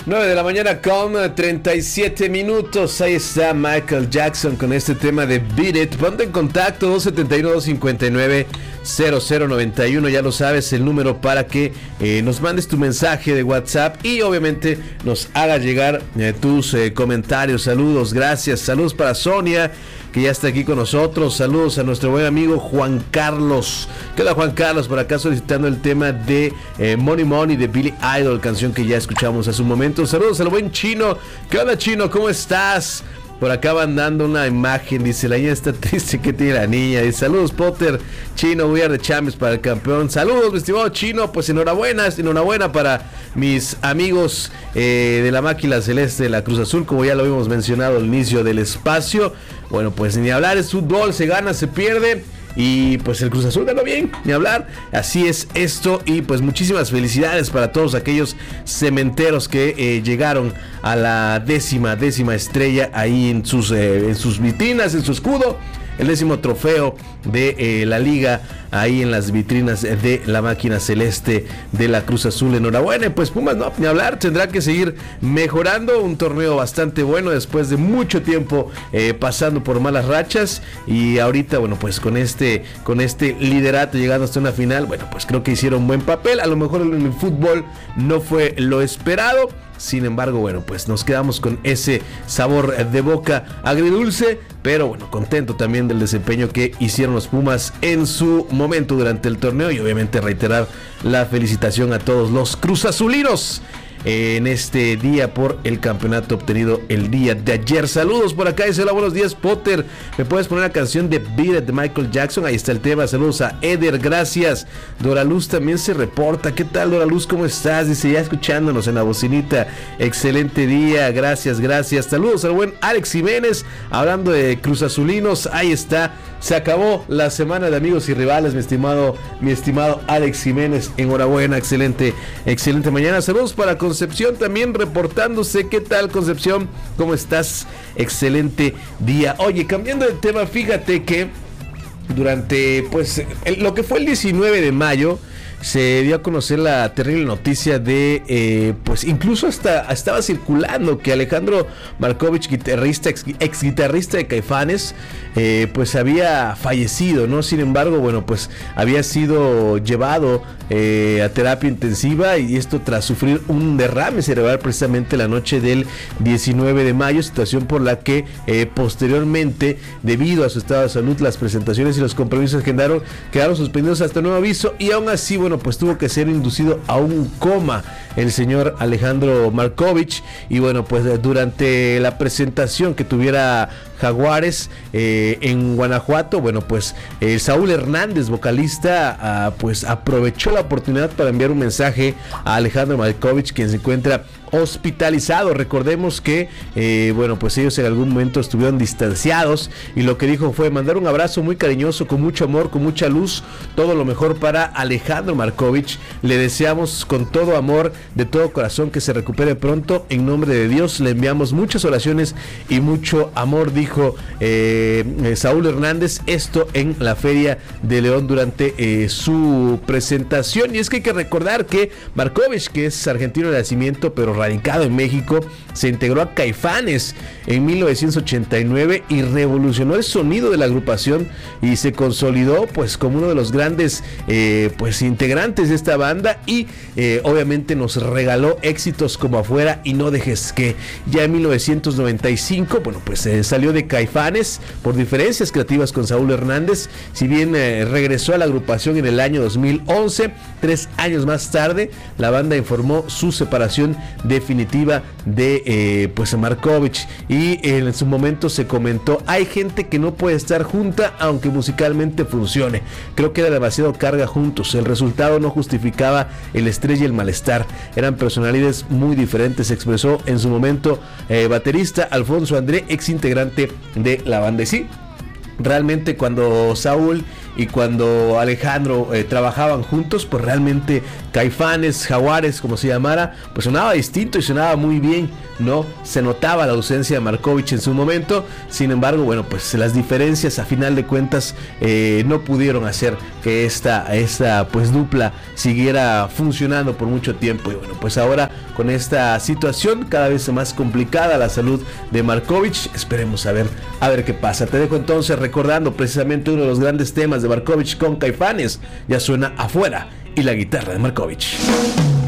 9 de la mañana con 37 minutos. Ahí está Michael Jackson con este tema de Beat It. Ponte en contacto 271-259-0091. Ya lo sabes, el número para que nos mandes tu mensaje de WhatsApp y obviamente nos hagas llegar tus comentarios. Saludos, gracias. Saludos para Sonia, que ya está aquí con nosotros. Saludos a nuestro buen amigo Juan Carlos. ¿Qué onda, Juan Carlos? Por acá solicitando el tema de Money Money de Billy Idol, canción que ya escuchamos hace un momento. Saludos al buen Chino. ¿Qué onda, Chino? ¿Cómo estás? Por acá van dando una imagen, dice, la niña está triste, ¿qué tiene la niña? Dice, saludos, Potter, Chino, we are the champions para el campeón. Saludos, mi estimado Chino, pues enhorabuena para mis amigos de la máquina celeste de la Cruz Azul, como ya lo habíamos mencionado al inicio del espacio. Bueno, pues ni hablar, es fútbol, se gana, se pierde. Y pues el Cruz Azul ganó bien, ni hablar. Así es esto. Y pues muchísimas felicidades para todos aquellos cementeros que llegaron a la décima estrella ahí en sus vitrinas, en su escudo. El 10º trofeo de la liga ahí en las vitrinas de la máquina celeste de la Cruz Azul. Enhorabuena. Y pues Pumas, no, ni hablar, tendrá que seguir mejorando. Un torneo bastante bueno después de mucho tiempo pasando por malas rachas. Y ahorita, bueno, pues con este liderato llegando hasta una final, bueno, pues creo que hicieron buen papel. A lo mejor en el fútbol no fue lo esperado. Sin embargo, bueno, pues nos quedamos con ese sabor de boca agridulce, pero bueno, contento también del desempeño que hicieron los Pumas en su momento durante el torneo y obviamente reiterar la felicitación a todos los cruzazulinos en este día por el campeonato obtenido el día de ayer. Saludos por acá, dice hola, buenos días, Potter, ¿me puedes poner la canción de Beat It de Michael Jackson? Ahí está el tema. Saludos a Eder, gracias. Dora Luz también se reporta. ¿Qué tal, Dora Luz? ¿Cómo estás? Dice, ya escuchándonos en la bocinita. Excelente día, gracias. Saludos al buen Alex Jiménez, hablando de cruzazulinos. Ahí está, se acabó la semana de amigos y rivales, mi estimado Alex Jiménez. Enhorabuena, excelente mañana. Saludos para Concepción también reportándose. ¿Qué tal, Concepción? ¿Cómo estás? Excelente día. Oye, cambiando de tema, fíjate que durante pues lo que fue el 19 de mayo se dio a conocer la terrible noticia de, pues incluso hasta estaba circulando que Alejandro Markovich, guitarrista, ex guitarrista de Caifanes, pues había fallecido, ¿no? Sin embargo, bueno, pues había sido llevado a terapia intensiva, y esto tras sufrir un derrame cerebral precisamente la noche del 19 de mayo, situación por la que posteriormente, debido a su estado de salud, las presentaciones y los compromisos quedaron suspendidos hasta nuevo aviso, y aún así, bueno, pues tuvo que ser inducido a un coma el señor Alejandro Markovich. Y bueno, pues durante la presentación que tuviera Jaguares en Guanajuato, bueno, pues Saúl Hernández, vocalista, pues aprovechó la oportunidad para enviar un mensaje a Alejandro Markovich, quien se encuentra hospitalizado. Recordemos que bueno, pues ellos en algún momento estuvieron distanciados, y lo que dijo fue mandar un abrazo muy cariñoso, con mucho amor, con mucha luz, todo lo mejor para Alejandro Markovich. Le deseamos con todo amor, de todo corazón, que se recupere pronto. En nombre de Dios le enviamos muchas oraciones y mucho amor, dijo Saúl Hernández, esto en la Feria de León durante su presentación. Y es que hay que recordar que Markovich, que es argentino de nacimiento pero radicado en México, se integró a Caifanes en 1989 y revolucionó el sonido de la agrupación, y se consolidó pues como uno de los grandes pues integrantes de esta banda, y obviamente nos regaló éxitos como Afuera y No dejes que. Ya en 1995, bueno, pues salió de Caifanes por diferencias creativas con Saúl Hernández, si bien regresó a la agrupación en el año 2011. 3 años más tarde, la banda informó su separación definitiva de pues Markovich, y en su momento se comentó: hay gente que no puede estar junta aunque musicalmente funcione. Creo que era demasiado carga juntos, el resultado no justificaba el estrés y el malestar, eran personalidades muy diferentes, expresó en su momento baterista Alfonso André, ex integrante de la banda. Y sí, realmente cuando Saúl y cuando Alejandro trabajaban juntos, pues realmente Caifanes, Jaguares, como se llamara, pues sonaba distinto y sonaba muy bien, ¿no? Se notaba la ausencia de Markovich en su momento. Sin embargo, bueno, pues las diferencias a final de cuentas no pudieron hacer que esta pues dupla siguiera funcionando por mucho tiempo. Y bueno, pues ahora con esta situación cada vez más complicada, la salud de Markovich, esperemos a ver qué pasa. Te dejo entonces recordando precisamente uno de los grandes temas de Markovich con Caifanes. Ya suena Afuera y la guitarra de Markovich.